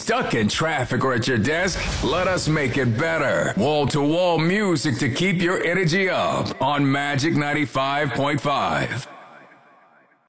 Stuck in traffic or at your desk? Let us make it better. Wall-to-wall music to keep your energy up on Magic 95.5.